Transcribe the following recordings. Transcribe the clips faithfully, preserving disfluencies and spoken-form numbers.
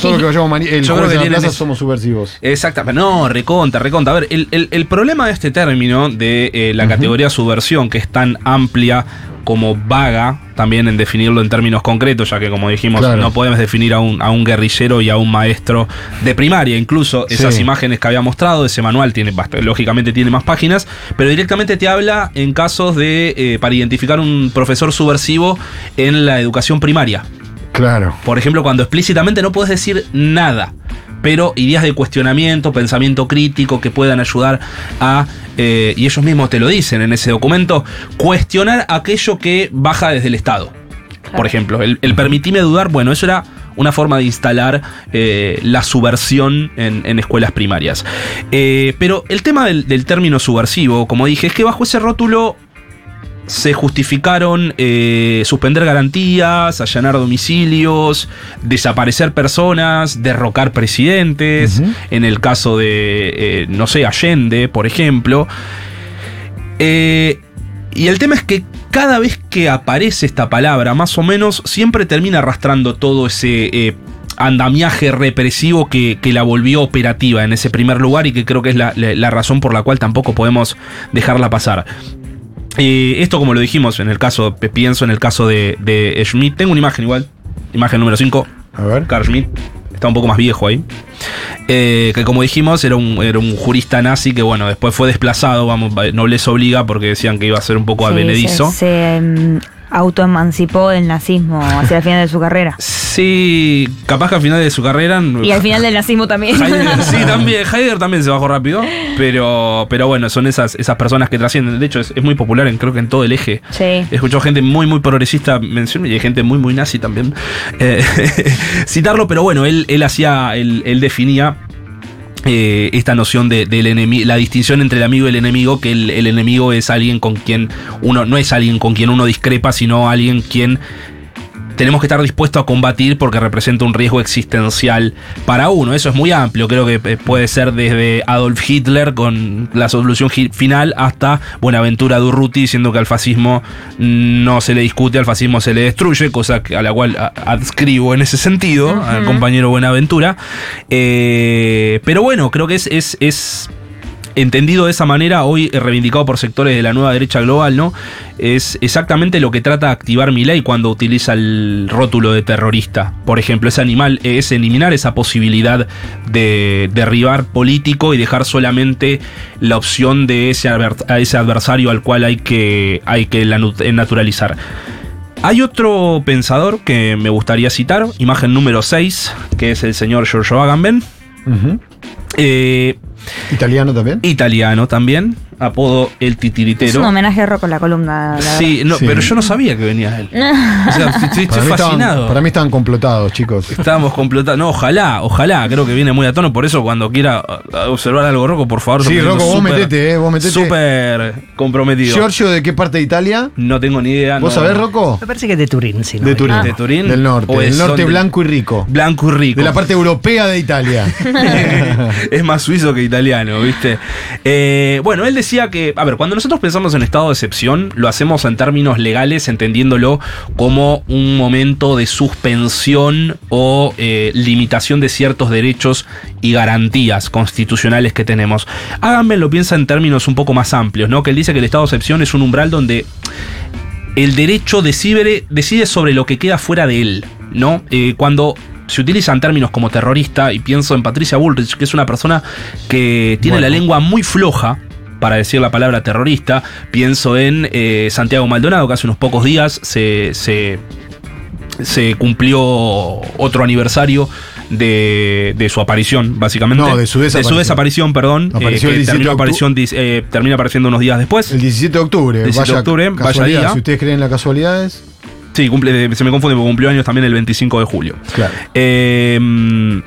todo lo que vayamos mani- el Yo jueves creo que en la tienen plaza eso. somos subversivos. Exacto, pero no, reconta, reconta. A ver, el, el, el problema de este término, de eh, la uh-huh. categoría subversión, que es tan amplia como vaga, también en definirlo en términos concretos, ya que como dijimos, claro. no podemos definir a un, a un guerrillero y a un maestro de primaria. Incluso sí. esas imágenes que había mostrado, ese manual tiene lógicamente tiene más páginas, pero directamente te habla en casos de eh, para identificar un profesor subversivo en la educación primaria. Claro. Por ejemplo, cuando explícitamente no puedes decir nada, pero ideas de cuestionamiento, pensamiento crítico que puedan ayudar a, eh, y ellos mismos te lo dicen en ese documento, cuestionar aquello que baja desde el Estado. Claro. Por ejemplo, el, el permitirme dudar, bueno, eso era una forma de instalar eh, la subversión en, en escuelas primarias. Eh, pero el tema del, del término subversivo, como dije, es que bajo ese rótulo se justificaron eh, suspender garantías, allanar domicilios, desaparecer personas, derrocar presidentes, uh-huh. en el caso de, eh, no sé, Allende, por ejemplo. Eh, y el tema es que cada vez que aparece esta palabra, más o menos, siempre termina arrastrando todo ese eh, andamiaje represivo que, que la volvió operativa en ese primer lugar y que creo que es la, la, la razón por la cual tampoco podemos dejarla pasar. Eh, esto, como lo dijimos, en el caso, pienso en el caso de, de Schmitt. Tengo una imagen igual, imagen número cinco. A ver. Carl Schmitt, está un poco más viejo ahí. Eh, que como dijimos, era un, era un jurista nazi que, bueno, después fue desplazado, vamos, nobleza obliga, porque decían que iba a ser un poco sí, advenedizo. Se, se um, autoemancipó del nazismo hacia el final de su carrera. Sí, capaz que al final de su carrera. Y al final del nazismo también. Heidegger, sí, también. Heidegger también se bajó rápido. Pero, pero bueno, son esas, esas personas que trascienden. De hecho, es, es muy popular, en, creo que en todo el eje. Sí. He escuchado gente muy, muy progresista mencionar y hay gente muy, muy nazi también. Eh, citarlo, pero bueno, él, él hacía, él, él definía. Eh, esta noción de, del enemigo, la distinción entre el amigo y el enemigo, que el, el enemigo es alguien con quien uno, no es alguien con quien uno discrepa, sino alguien quien tenemos que estar dispuestos a combatir porque representa un riesgo existencial para uno. Eso es muy amplio, creo que puede ser desde Adolf Hitler con la solución final hasta Buenaventura Durruti diciendo que al fascismo no se le discute, al fascismo se le destruye, cosa a la cual adscribo en ese sentido, uh-huh. al compañero Buenaventura. Eh, pero bueno, creo que es... es, es entendido de esa manera, hoy reivindicado por sectores de la nueva derecha global, ¿no? Es exactamente lo que trata de activar Milei cuando utiliza el rótulo de terrorista. Por ejemplo, ese animal es eliminar esa posibilidad de derribar político y dejar solamente la opción de ese, adver- a ese adversario al cual hay que, hay que naturalizar. Hay otro pensador que me gustaría citar, imagen número seis, que es el señor Giorgio Agamben. Uh-huh. Eh, ¿Italiano también? Italiano también, apodo El Titiritero. Es un homenaje a Rocco en la columna. La sí, no, sí, pero yo no sabía que venía él. O sea, estoy, estoy para fascinado. Estaban, para mí estaban complotados, chicos. Estábamos complotados. No, ojalá, ojalá. Creo que viene muy a tono. Por eso, cuando quiera observar algo Rocco, por favor. Sí, Rocco, vos super, metete, eh, vos metete. Súper comprometido. ¿Giorgio de qué parte de Italia? No tengo ni idea. ¿Vos no. sabés, Rocco? Me parece que es de Turín. Si no de Turín. Ah. De Turín. Del norte. Del norte blanco y rico. Blanco y rico. De la parte europea de Italia. Es más suizo que italiano, ¿viste? Eh, bueno, él decía que, a ver, cuando nosotros pensamos en estado de excepción, lo hacemos en términos legales, entendiéndolo como un momento de suspensión o eh, limitación de ciertos derechos y garantías constitucionales que tenemos. Agamben lo piensa en términos un poco más amplios, ¿no? Que él dice que el estado de excepción es un umbral donde el derecho decide, decide sobre lo que queda fuera de él, ¿no? Eh, cuando se utilizan términos como terrorista, y pienso en Patricia Bullrich, que es una persona que tiene bueno. la lengua muy floja para decir la palabra terrorista. Pienso en eh, Santiago Maldonado, que hace unos pocos días se, se, se cumplió otro aniversario de, de su aparición, básicamente. No, de su desaparición. De su desaparición, perdón. Apareció eh, el que terminó, aparición, eh, termina apareciendo unos días después. El diecisiete de octubre. diecisiete de octubre, vaya día. Si ustedes creen en las casualidades. Sí, cumple, se me confunde porque cumplió años también el veinticinco de julio. Claro. Eh,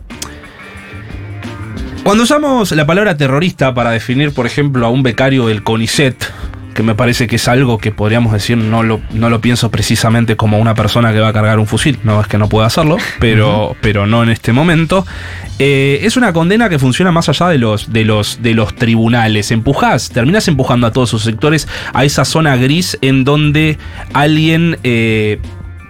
cuando usamos la palabra terrorista para definir, por ejemplo, a un becario del CONICET, que me parece que es algo que podríamos decir, no lo, no lo pienso precisamente como una persona que va a cargar un fusil, no es que no pueda hacerlo, pero, uh-huh. pero no en este momento. Eh, es una condena que funciona más allá de los, de los, de los tribunales. Empujás, terminás empujando a todos sus sectores a esa zona gris en donde alguien... Eh,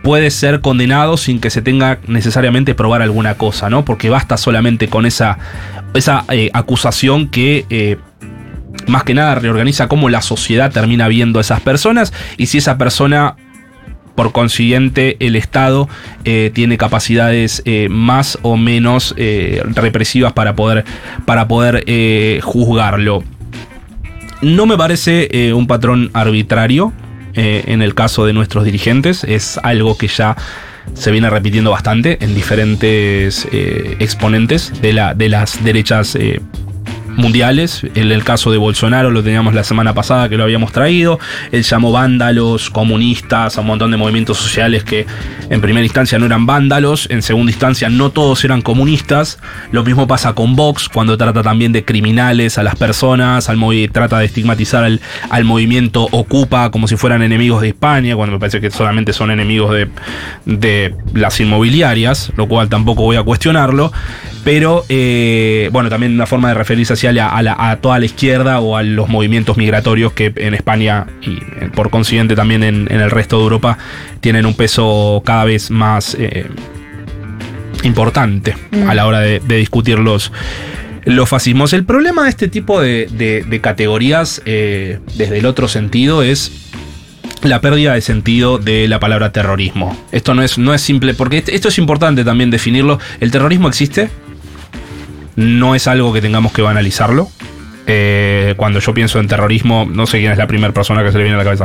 puede ser condenado sin que se tenga necesariamente probar alguna cosa, ¿no? Porque basta solamente con esa, esa eh, acusación que eh, más que nada reorganiza cómo la sociedad termina viendo a esas personas, y si esa persona, por consiguiente, el Estado eh, tiene capacidades eh, más o menos eh, represivas para poder, para poder eh, juzgarlo. No me parece eh, un patrón arbitrario eh, en el caso de nuestros dirigentes. Es algo que ya se viene repitiendo bastante en diferentes eh, exponentes de, la, de las derechas eh, mundiales. En el caso de Bolsonaro lo teníamos la semana pasada, que lo habíamos traído. Él llamó vándalos, comunistas a un montón de movimientos sociales que en primera instancia no eran vándalos, en segunda instancia no todos eran comunistas. Lo mismo pasa con Vox, cuando trata también de criminales a las personas, al movi- trata de estigmatizar al, al movimiento Ocupa como si fueran enemigos de España, cuando me parece que solamente son enemigos de, de las inmobiliarias, lo cual tampoco voy a cuestionarlo. Pero, eh, bueno, también una forma de referirse hacia la, a, la, a toda la izquierda o a los movimientos migratorios que en España y por consiguiente también en, en el resto de Europa tienen un peso cada vez más eh, importante mm. a la hora de, de discutir los, los fascismos. El problema de este tipo de, de, de categorías eh, desde el otro sentido es la pérdida de sentido de la palabra terrorismo. Esto no es, no es simple, porque esto es importante también definirlo. El terrorismo existe. No es algo que tengamos que banalizarlo. Eh, cuando yo pienso en terrorismo, no sé quién es la primera persona que se le viene a la cabeza.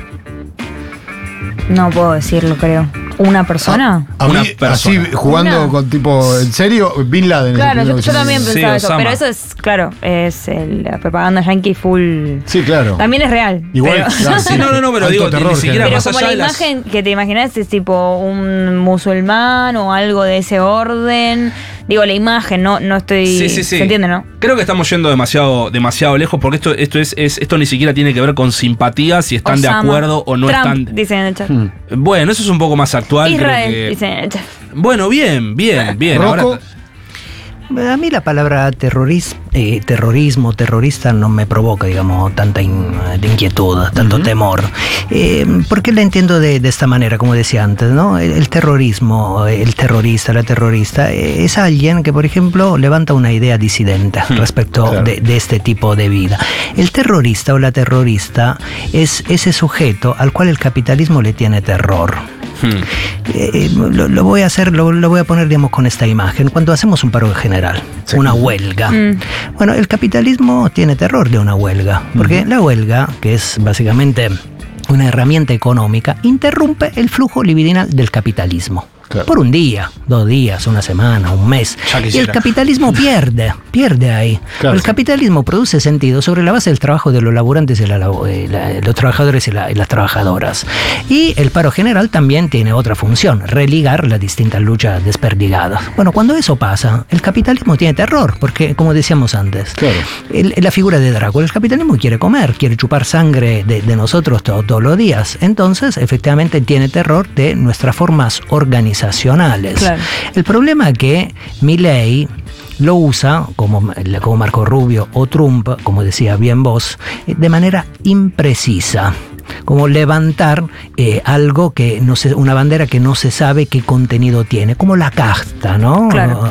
No puedo decirlo, creo. ¿Una persona? A, a Una mí, persona. Así, jugando Una. con tipo, ¿en serio? Bin Laden. Claro, es el yo, yo también Sí, pensaba eso, Osama. pero eso es, claro, es el- la propaganda yankee full. Sí, claro. También es real. Igual, pero, claro, Sí, no, no, no, pero Alto digo, terror ni siquiera general. pero más como allá la de las- imagen que te imaginas es tipo un musulmán o algo de ese orden. Digo, la imagen, no, no estoy. Sí, sí, sí. ¿Se entiende, no? Creo que estamos yendo demasiado, demasiado lejos, porque esto, esto es, es, esto ni siquiera tiene que ver con simpatía, si están Osama. de acuerdo o no Trump, están. dicen en el chat. Hmm. Bueno, eso es un poco más actual. Israel, creo que- dicen en el chat. Bueno, bien, bien, bien. Rocco. Ahora, A mí la palabra terroris- eh, terrorismo, terrorista no me provoca, digamos, tanta in- de inquietud, tanto uh-huh. temor. Eh, porque la entiendo de, de esta manera, como decía antes, ¿no? El, el terrorismo, el terrorista, la terrorista, eh, es alguien que, por ejemplo, levanta una idea disidente uh-huh. respecto claro. de, de este tipo de vida. El terrorista o la terrorista es ese sujeto al cual el capitalismo le tiene terror. Hmm. Eh, lo, lo voy a hacer, lo, lo voy a poner, digamos, con esta imagen. Cuando hacemos un paro general, sí. una huelga. Mm. Bueno, el capitalismo tiene terror de una huelga, porque mm. la huelga, que es básicamente una herramienta económica, interrumpe el flujo libidinal del capitalismo. Claro. Por un día, dos días, una semana, un mes. Y el capitalismo pierde, pierde ahí. Claro, el sí. capitalismo produce sentido sobre la base del trabajo de los laburantes y la, la, los trabajadores y, la, y las trabajadoras. Y el paro general también tiene otra función, religar las distintas luchas desperdigadas. Bueno, cuando eso pasa, el capitalismo tiene terror, porque, como decíamos antes, claro. el, la figura de Drácula, el capitalismo quiere comer, quiere chupar sangre de, de nosotros todo, todos los días. Entonces, efectivamente, tiene terror de nuestras formas organizadas. Claro. El problema es que Milei lo usa, como, como Marco Rubio o Trump, como decía bien vos, de manera imprecisa. Como levantar eh, algo que no se, una bandera que no se sabe qué contenido tiene, como la casta, ¿no? Claro.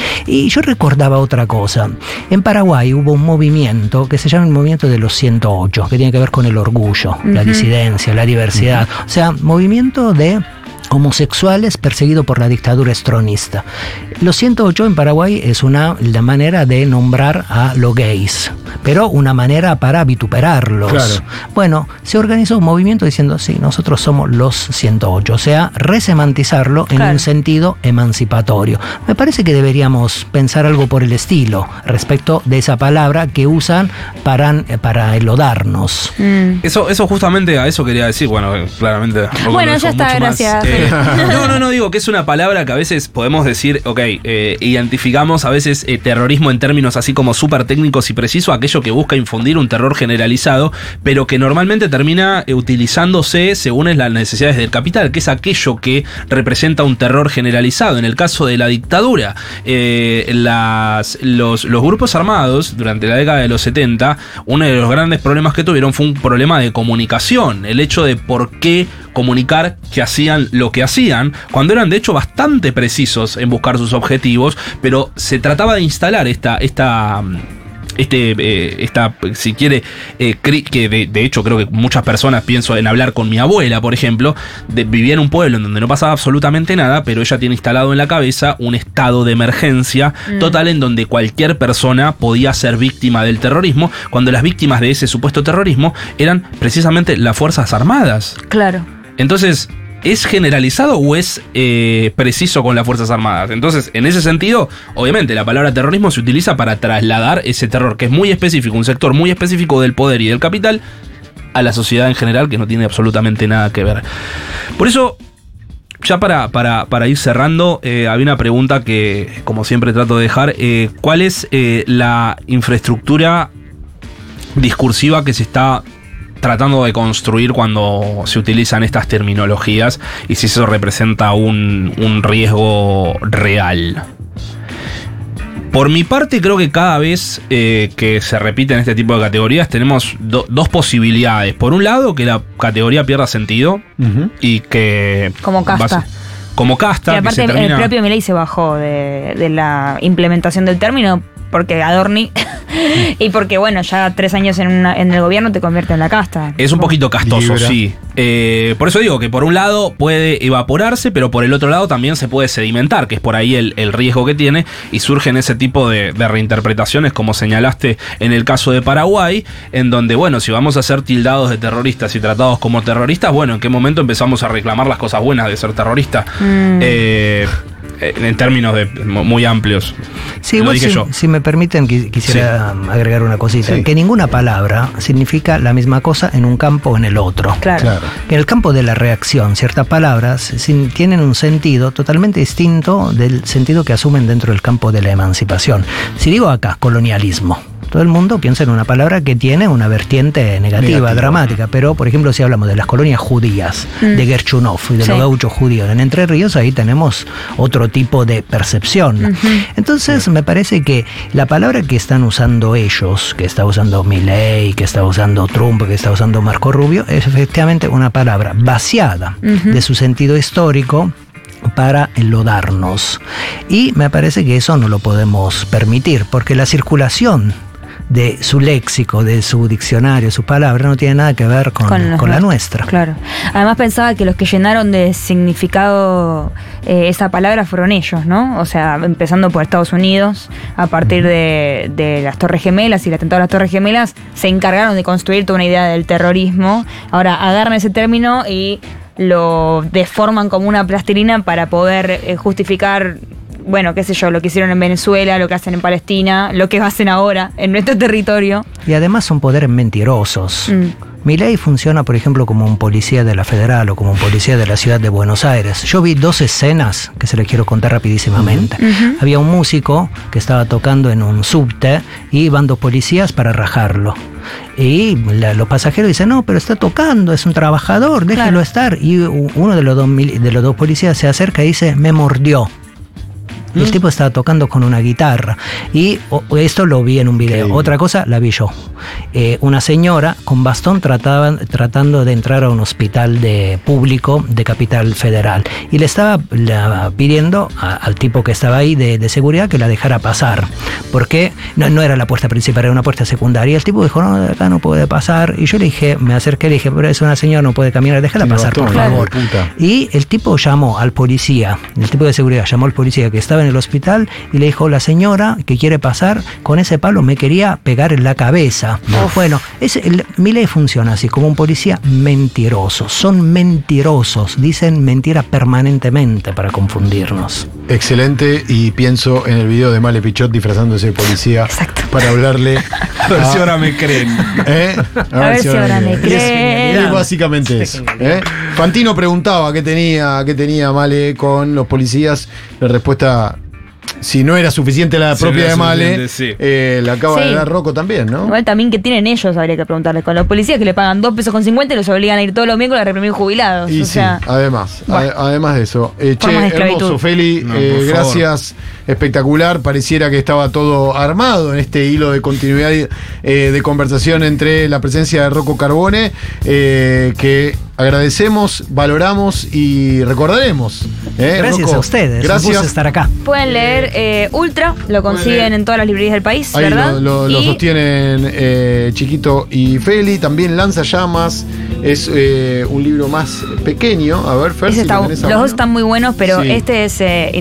Y yo recordaba otra cosa. En Paraguay hubo un movimiento que se llama el movimiento de los ciento ocho, que tiene que ver con el orgullo, uh-huh. la disidencia, la diversidad. Uh-huh. O sea, movimiento de homosexuales perseguidos por la dictadura estronista. Los ciento ocho en Paraguay es una la manera de nombrar a los gays, pero una manera para vituperarlos. Claro. Bueno, se organizó un movimiento diciendo, sí, nosotros somos los ciento ocho, o sea, resemantizarlo en claro. un sentido emancipatorio. Me parece que deberíamos pensar algo por el estilo respecto de esa palabra que usan para, para elodarnos. Mm. Eso, eso justamente a eso quería decir, bueno, claramente. Bueno, ya está, gracias. Más, eh, no, no, no, digo que es una palabra que a veces podemos decir, ok, eh, identificamos a veces eh, terrorismo en términos así como súper técnicos y precisos, aquello que busca infundir un terror generalizado, pero que normalmente termina eh, utilizándose según las necesidades del capital, que es aquello que representa un terror generalizado. En el caso de la dictadura, eh, las, los, los grupos armados durante la década de los setenta, uno de los grandes problemas que tuvieron fue un problema de comunicación, el hecho de por qué comunicar que hacían lo que hacían, cuando eran de hecho bastante precisos en buscar sus objetivos, pero se trataba de instalar esta, esta Este, eh, esta, si quiere, eh, que de, de hecho creo que muchas personas, pienso en hablar con mi abuela, por ejemplo, de, vivía en un pueblo en donde no pasaba absolutamente nada, pero ella tiene instalado en la cabeza un estado de emergencia mm. total en donde cualquier persona podía ser víctima del terrorismo, cuando las víctimas de ese supuesto terrorismo eran precisamente las Fuerzas Armadas. Claro. Entonces, ¿es generalizado o es eh, preciso con las Fuerzas Armadas? Entonces, en ese sentido, obviamente, la palabra terrorismo se utiliza para trasladar ese terror, que es muy específico, un sector muy específico del poder y del capital, a la sociedad en general, que no tiene absolutamente nada que ver. Por eso, ya para, para, para ir cerrando, eh, había una pregunta que, como siempre, trato de dejar. Eh, ¿Cuál es eh, la infraestructura discursiva que se está tratando de construir cuando se utilizan estas terminologías y si eso representa un, un riesgo real? Por mi parte, creo que cada vez eh, que se repiten este tipo de categorías tenemos do, dos posibilidades. Por un lado, que la categoría pierda sentido uh-huh. y que... Como casta. Como casta. Y aparte, que se termina... el propio Milei se bajó de, de la implementación del término porque Adorni y porque, bueno, ya tres años en, una, en el gobierno te convierte en la casta. Es un poquito castoso, Libra. sí. Eh, por eso digo que por un lado puede evaporarse, pero por el otro lado también se puede sedimentar, que es por ahí el, el riesgo que tiene, y surgen ese tipo de, de reinterpretaciones, como señalaste en el caso de Paraguay, en donde, bueno, si vamos a ser tildados de terroristas y tratados como terroristas, bueno, ¿en qué momento empezamos a reclamar las cosas buenas de ser terrorista? Mm. Eh... en términos de muy amplios. Sí, lo dije si, yo. Si me permiten, quisiera sí. agregar una cosita. Sí. Que ninguna palabra significa la misma cosa en un campo o en el otro. Claro. claro. En el campo de la reacción, ciertas palabras tienen un sentido totalmente distinto del sentido que asumen dentro del campo de la emancipación. Si digo acá, colonialismo, todo el mundo piensa en una palabra que tiene una vertiente negativa, negativa. dramática, pero por ejemplo si hablamos de las colonias judías, mm. de Gerchunov y de sí. los gauchos judíos en Entre Ríos, ahí tenemos otro tipo de percepción. Uh-huh. Entonces sí. me parece que la palabra que están usando ellos, que está usando Milei, que está usando Trump, que está usando Marco Rubio, es efectivamente una palabra vaciada uh-huh. de su sentido histórico para enlodarnos. Y me parece que eso no lo podemos permitir, porque la circulación de su léxico, de su diccionario, su palabra, no tiene nada que ver con, con, con la nuestra. Claro. Además pensaba que los que llenaron de significado eh, esa palabra fueron ellos, ¿no? O sea, empezando por Estados Unidos, a partir de, de las Torres Gemelas y el atentado a las Torres Gemelas, se encargaron de construir toda una idea del terrorismo. Ahora agarran ese término y lo deforman como una plastilina para poder eh, justificar, bueno, qué sé yo, lo que hicieron en Venezuela, lo que hacen en Palestina, lo que hacen ahora en nuestro territorio. Y además son poderes mentirosos. Mm. Milei funciona, por ejemplo, como un policía de la Federal o como un policía de la ciudad de Buenos Aires. Yo vi dos escenas que se les quiero contar rapidísimamente. Uh-huh. Había un músico que estaba tocando en un subte y iban dos policías para rajarlo. Y la, los pasajeros dicen, no, pero está tocando, es un trabajador, déjelo claro. estar. Y uno de los, dos, de los dos policías se acerca y dice, me mordió. El ¿Mm? tipo estaba tocando con una guitarra y oh, esto lo vi en un video. Okay. Otra cosa la vi yo. Eh, una señora con bastón trataba, tratando de entrar a un hospital de público de Capital Federal y le estaba la, pidiendo a, al tipo que estaba ahí de, de seguridad que la dejara pasar, porque no, no era la puerta principal, era una puerta secundaria. Y el tipo dijo, no, de acá no puede pasar. Y yo le dije, me acerqué y le dije, pero es una señora, no puede caminar, déjala sí, pasar, por favor. Puta. Y el tipo llamó al policía, el tipo de seguridad llamó al policía que estaba en el hospital y le dijo, la señora que quiere pasar con ese palo me quería pegar en la cabeza. Uf. Bueno, ese, el, Milei funciona así, como un policía mentiroso. Son mentirosos, dicen mentira permanentemente para confundirnos. Excelente, y pienso en el video de Male Pichot disfrazándose de policía. Exacto. Para hablarle. A ver si ahora me creen. ¿Eh? A, a ver si ahora me creen. Es, es básicamente eso. ¿eh? Fantino preguntaba qué tenía, qué tenía Male con los policías. La respuesta, si no era suficiente la si propia no de Male, sí. eh, la acaba sí. de dar Rocco también, ¿no? Igual también que tienen ellos, habría que preguntarles. Con los policías que le pagan dos pesos con cincuenta y los obligan a ir todos los miércoles a reprimir jubilados. Y o sí, sea, además, bueno, a, además de eso. Eh, che, hermoso, Feli, no, eh, gracias, espectacular. Pareciera que estaba todo armado en este hilo de continuidad eh, de conversación entre la presencia de Rocco Carbone, eh, que agradecemos, valoramos y recordaremos. ¿eh? Gracias Rocco, a ustedes. Gracias. Un gusto estar acá. Pueden leer eh, Ultra, lo consiguen en todas las librerías del país, Ahí ¿verdad? lo, lo, lo Y- sostienen eh, Chiquito y Feli. También Lanzallamas. Es eh, un libro más pequeño. A ver, Fer, ese si está- lo tenés a los mano. dos están muy buenos, pero Sí. este es eh,